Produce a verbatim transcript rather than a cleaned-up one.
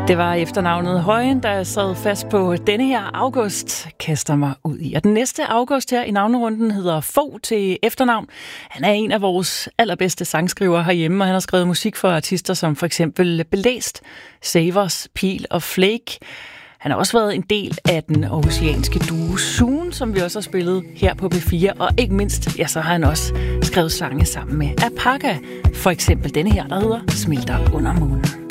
Det var efternavnet Højen, der sad fast på denne her august, kaster mig ud i. Og den næste august her i navnerunden hedder Fogh til efternavn. Han er en af vores allerbedste sangskrivere herhjemme, og han har skrevet musik for artister som for eksempel Blæst, Savers, Pil og Flake. Han har også været en del af den aarhusianske duo Zoom, som vi også har spillet her på P fire. Og ikke mindst, ja, så har han også skrevet sange sammen med Apaka. For eksempel denne her, der hedder Smelter under månen.